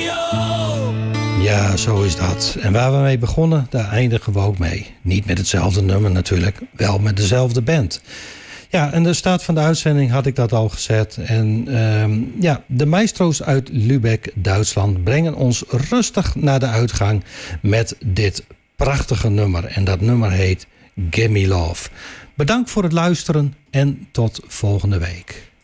Ja, zo is dat. En waar we mee begonnen, daar eindigen we ook mee. Niet met hetzelfde nummer natuurlijk, wel met dezelfde band. Ja, en de start van de uitzending had ik dat al gezet. En de maestro's uit Lübeck, Duitsland, brengen ons rustig naar de uitgang met dit prachtige nummer. En dat nummer heet Gimme Love. Bedankt voor het luisteren en tot volgende week.